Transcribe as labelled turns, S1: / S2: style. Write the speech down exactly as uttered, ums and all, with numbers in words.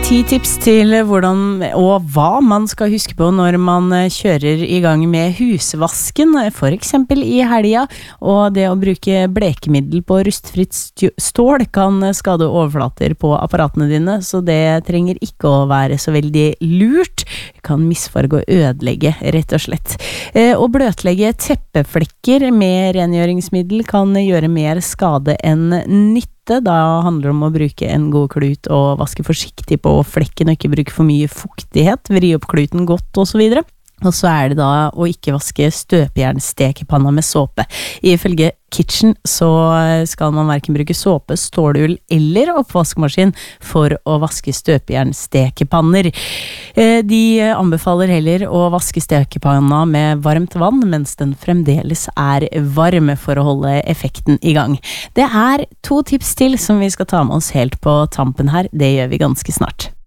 S1: Ti tips til hvordan og hva man skal huske på når man kjører i gang med husvasken, for eksempel i helga, og det å bruke blekemiddel på rustfritt stål kan skade overflater på apparatene dine, så det trenger ikke å være så veldig lurt. Det kan misfarge og ødelegge, rett og slett. Å bløtlegge teppeflekker med rengjøringsmiddel kan gjøre mer skade enn nytte. Da handler det om å bruke en god klut og vaske forsiktig på flekken og ikke bruke for mye fuktighet, vri opp kluten godt og så videre. Og så er det da å ikke vaske støpejernstekepanna med såpe. Ifølge Kitchen så skal man hverken bruke såpe, stålull eller oppvaskmaskin for å vaske støpejernstekepanner. De anbefaler heller å vaske stekepanna med varmt vann mens den fremdeles er varm for å holde effekten i gang. Det er to tips til som vi skal ta med oss helt på tampen her. Det gjør vi ganske snart.